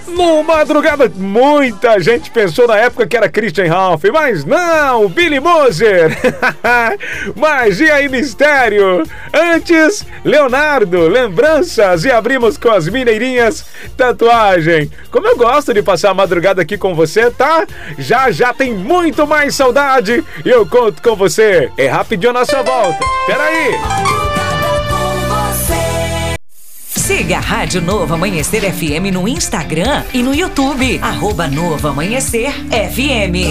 No Madrugada, muita gente pensou na época que era Christian Ralph, mas não, Billy Moser. Mas e aí, mistério? Antes, Leonardo, lembranças, e abrimos com as mineirinhas, tatuagem. Como eu gosto de passar a madrugada aqui com você, tá? Já tem muito mais saudade e eu conto com você. É rapidinho a nossa volta. Peraí. Siga a Rádio Novo Amanhecer FM no Instagram e no YouTube. @Novo Amanhecer FM.